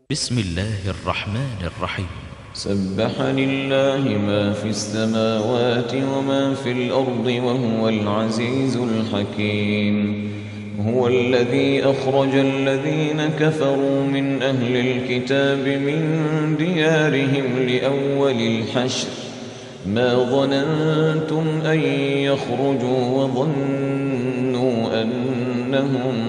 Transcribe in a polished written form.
بسم الله الرحمن الرحيم. سبح لله ما في السماوات وما في الأرض وهو العزيز الحكيم. هو الذي أخرج الذين كفروا من أهل الكتاب من ديارهم لأول الحشر ما ظننتم أن يخرجوا وظنوا أنهم